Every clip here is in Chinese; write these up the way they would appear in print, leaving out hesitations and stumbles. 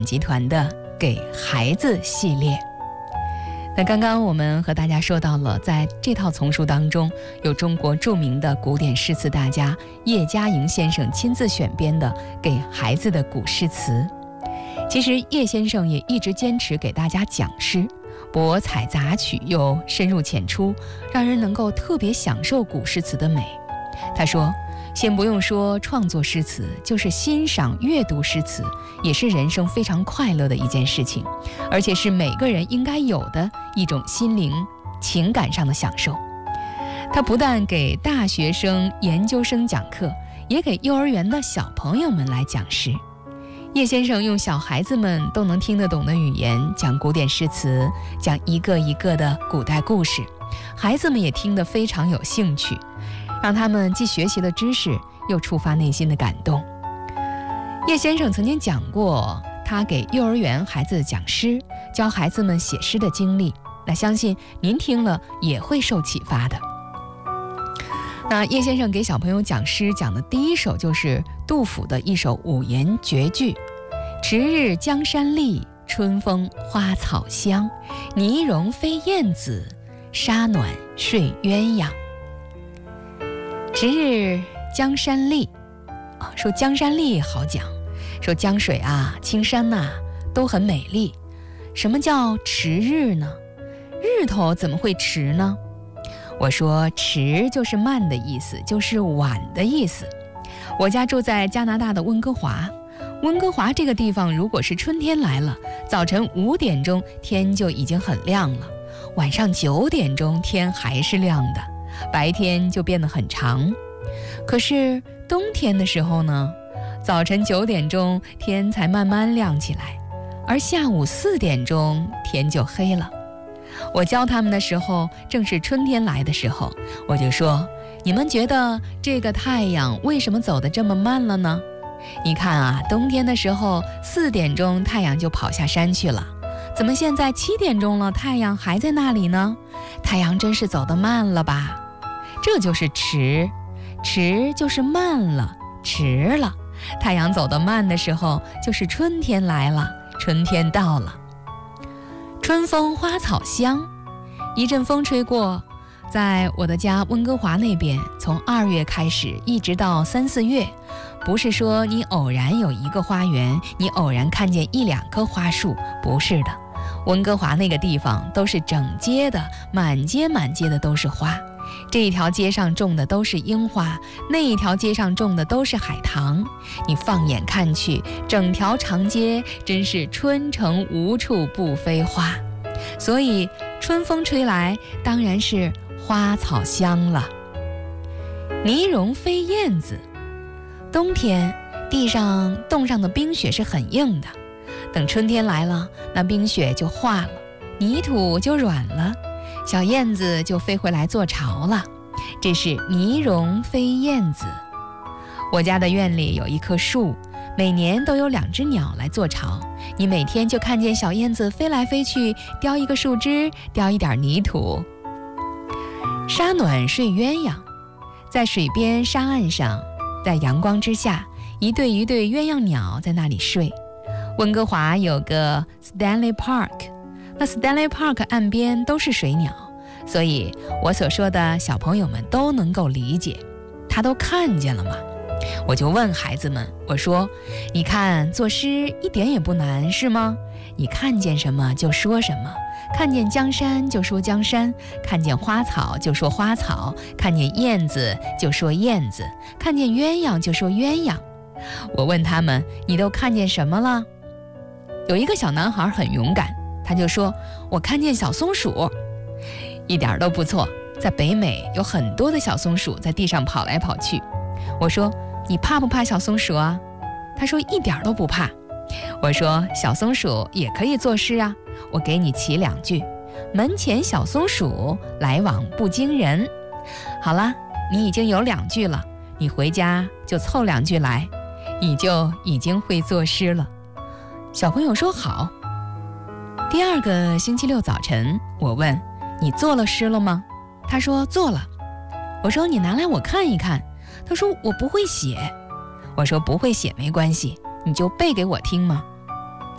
集团的给孩子系列。那刚刚我们和大家说到了，在这套丛书当中有中国著名的古典诗词大家叶嘉莹先生亲自选编的给孩子的古诗词。其实叶先生也一直坚持给大家讲诗，博采杂曲又深入浅出，让人能够特别享受古诗词的美。他说，先不用说创作诗词，就是欣赏阅读诗词也是人生非常快乐的一件事情，而且是每个人应该有的一种心灵情感上的享受。他不但给大学生研究生讲课，也给幼儿园的小朋友们来讲诗。叶先生用小孩子们都能听得懂的语言讲古典诗词，讲一个一个的古代故事，孩子们也听得非常有兴趣，让他们既学习了知识，又触发内心的感动。叶先生曾经讲过他给幼儿园孩子讲诗，教孩子们写诗的经历，那相信您听了也会受启发的。那叶先生给小朋友讲诗讲的第一首就是杜甫的一首五言绝句：迟日江山丽，春风花草香，泥融飞燕子，沙暖睡鸳鸯。迟日江山丽，说江山丽好讲，说江水啊、青山呐、都很美丽。什么叫迟日呢？日头怎么会迟呢？我说迟就是慢的意思，就是晚的意思。我家住在加拿大的温哥华，温哥华这个地方如果是春天来了，早晨5点钟天就已经很亮了，晚上9点钟天还是亮的，白天就变得很长。可是冬天的时候呢，早晨9点钟天才慢慢亮起来，而下午4点钟天就黑了。我教他们的时候正是春天来的时候，我就说，你们觉得这个太阳为什么走得这么慢了呢？你看啊，冬天的时候4点钟太阳就跑下山去了，怎么现在7点钟了太阳还在那里呢？太阳真是走得慢了吧？这就是迟，迟就是慢了，迟了。太阳走得慢的时候就是春天来了，春天到了。春风花草香，一阵风吹过，在我的家温哥华那边，从2月开始一直到3、4月，不是说你偶然有一个花园，你偶然看见1、2棵花树，不是的。温哥华那个地方都是整街的，满街满街的都是花，这一条街上种的都是樱花，那一条街上种的都是海棠。你放眼看去，整条长街真是春城无处不飞花，所以春风吹来当然是花草香了。泥融飞燕子，冬天地上冻上的冰雪是很硬的，等春天来了，那冰雪就化了，泥土就软了，小燕子就飞回来做巢了，这是泥融飞燕子。我家的院里有一棵树，每年都有2只鸟来做巢，你每天就看见小燕子飞来飞去，叼一个树枝，叼一点泥土。沙暖睡鸳鸯，在水边沙岸上，在阳光之下，一对一对鸳鸯鸟在那里睡。温哥华有个 Stanley Park， 那 Stanley Park 岸边都是水鸟，所以我所说的小朋友们都能够理解，他都看见了吗？我就问孩子们，我说，你看作诗一点也不难是吗？你看见什么就说什么，看见江山就说江山，看见花草就说花草，看见燕子就说燕子，看见鸳鸯就说鸳鸯。我问他们，你都看见什么了？有一个小男孩很勇敢，他就说，我看见小松鼠。一点都不错，在北美有很多的小松鼠在地上跑来跑去。我说，你怕不怕小松鼠啊？他说一点都不怕。我说，小松鼠也可以作诗啊，我给你起2句：门前小松鼠，来往不惊人。好了，你已经有2句了，你回家就凑2句来，你就已经会作诗了。小朋友说好。第2个星期六早晨，我问，你做了诗了吗？他说做了。我说你拿来我看一看。他说我不会写。我说不会写没关系，你就背给我听嘛。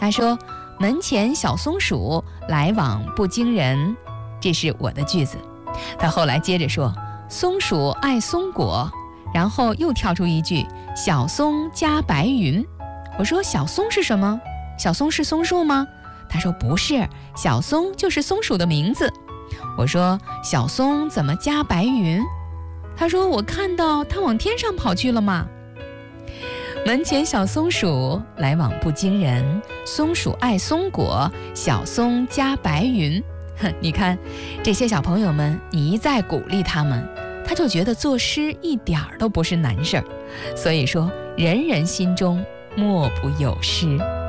他说门前小松鼠，来往不惊人，这是我的句子。他后来接着说松鼠爱松果，然后又跳出一句小松加白云。我说小松是什么？小松是松树吗？他说不是，小松就是松鼠的名字。我说小松怎么加白云？他说我看到它往天上跑去了嘛。门前小松鼠，来往不惊人，松鼠爱松果，小松加白云。你看这些小朋友们，你一再鼓励他们，他就觉得作诗一点儿都不是难事儿。所以说人人心中莫不有诗。